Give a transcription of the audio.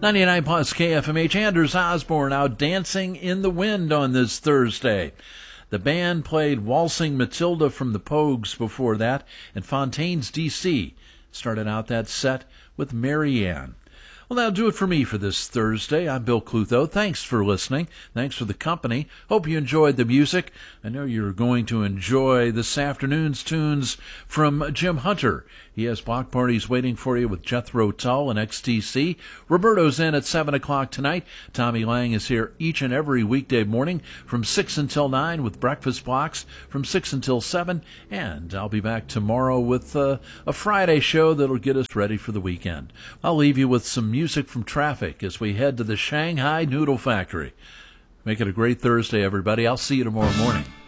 99 plus KFMH, Anders Osborne out dancing in the wind on this Thursday. The band played Waltzing Matilda from the Pogues before that, and Fontaine's D.C. started out that set with Marianne. Well, that'll do it for me for this Thursday. I'm Bill Clutho. Thanks for listening. Thanks for the company. Hope you enjoyed the music. I know you're going to enjoy this afternoon's tunes from Jim Hunter. He has block parties waiting for you with Jethro Tull and XTC. Roberto's in at 7 o'clock tonight. Tommy Lang is here each and every weekday morning from 6 until 9 with breakfast blocks from 6 until 7. And I'll be back tomorrow with a Friday show that'll get us ready for the weekend. I'll leave you with some music from Traffic as we head to the Shanghai Noodle Factory. Make it a great Thursday, everybody. I'll see you tomorrow morning.